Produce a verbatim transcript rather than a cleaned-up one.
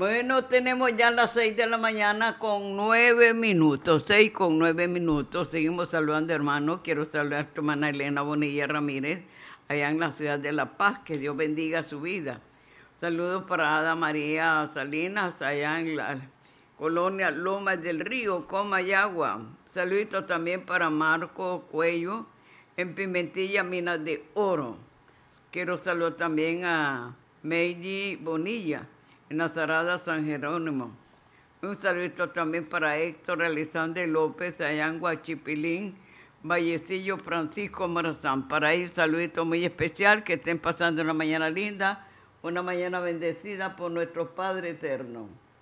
Bueno, tenemos ya las seis de la mañana con nueve minutos, seis con nueve minutos. Seguimos saludando, hermanos. Quiero saludar a tu hermana Elena Bonilla Ramírez, allá en la ciudad de La Paz. Que Dios bendiga su vida. Saludos para Ada María Salinas, allá en la colonia Lomas del Río, Comayagua. Saluditos también para Marco Cuello, en Pimentilla, Minas de Oro. Quiero saludar también a Meiji Bonilla, en Nazarada, San Jerónimo. Un saludito también para Héctor Alexander López, allá en Huachipilín, Vallecillo, Francisco Morazán. Para ellos, saludito muy especial, que estén pasando una mañana linda, una mañana bendecida por nuestro Padre Eterno.